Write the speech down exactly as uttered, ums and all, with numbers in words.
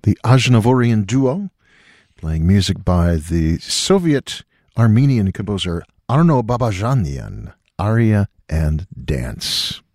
the Aznavourian duo, playing music by the Soviet-Armenian composer Arno Babajanian, Aria and Dance.